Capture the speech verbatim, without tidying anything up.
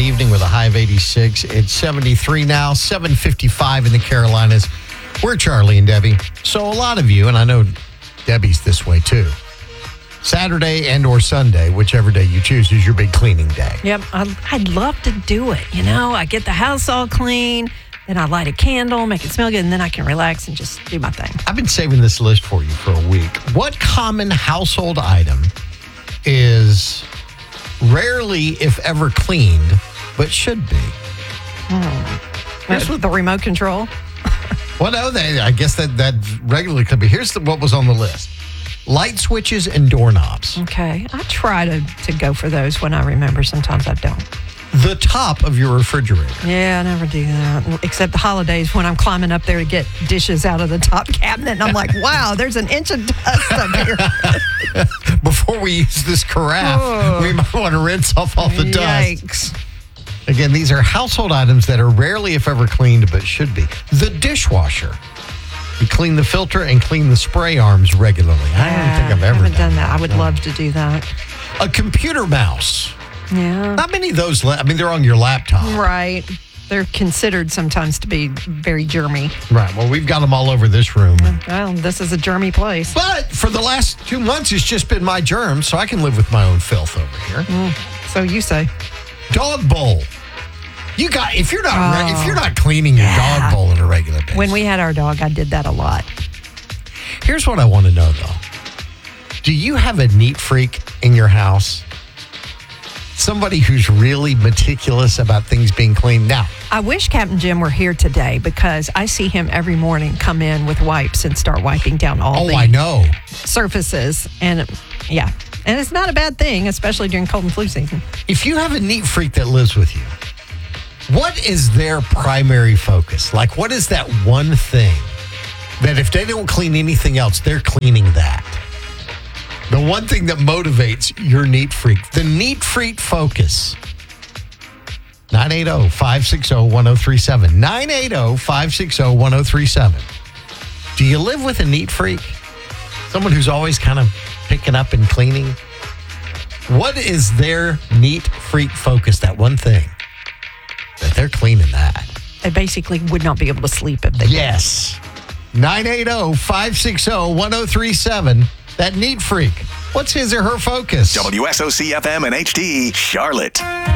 evening with a high of eighty-six. It's seventy-three now, seven fifty-five in the Carolinas. We're Charlie and Debbie. So a lot of you, and I know Debbie's this way too, Saturday and or Sunday, whichever day you choose, is your big cleaning day. Yep, I, I'd love to do it. You know, I get the house all clean, then I light a candle, make it smell good, and then I can relax and just do my thing. I've been saving this list for you for a week. What common household item is rarely, if ever, cleaned, but should be? Hmm. That's with the remote control. Well, no, they, I guess that, that regularly could be. Here's the, what was on the list. Light switches and doorknobs. Okay. I try to, to go for those when I remember. Sometimes I don't. The top of your refrigerator. Yeah, I never do that. Except the holidays when I'm climbing up there to get dishes out of the top cabinet. And I'm like, wow, there's an inch of dust up here. Before we use this carafe, oh. we might want to rinse off all the dust. Yikes. Again, these are household items that are rarely, if ever, cleaned, but should be. The dishwasher. You clean the filter and clean the spray arms regularly. I yeah, don't think I've ever I haven't done, done that. that. I would no. love to do that. A computer mouse. Yeah. Not many of those. La- I mean, they're on your laptop. Right. They're considered sometimes to be very germy. Right. Well, we've got them all over this room. Well, this is a germy place. But for the last two months, it's just been my germs, so I can live with my own filth over here. Mm, so you say. Dog bowl. You got if you're not Oh. re- if you're not cleaning your Yeah. dog bowl on a regular basis. When we had our dog, I did that a lot. Here's what I want to know though. Do you have a neat freak in your house? Somebody who's really meticulous about things being clean. Now, I wish Captain Jim were here today because I see him every morning come in with wipes and start wiping down all oh, the I know. surfaces. And yeah, and it's not a bad thing, especially during cold and flu season. If you have a neat freak that lives with you, what is their primary focus? Like, what is that one thing that if they don't clean anything else, they're cleaning that? The one thing that motivates your neat freak, the neat freak focus. nine eight zero, five six zero, one zero three seven. nine eight zero, five six zero, one zero three seven. Do you live with a neat freak? Someone who's always kind of picking up and cleaning? What is their neat freak focus, that one thing that they're cleaning that? They basically would not be able to sleep if they Yes. nine eight zero, five six zero, one zero three seven. That neat freak. What's his or her focus? W S O C F M and H D E, Charlotte.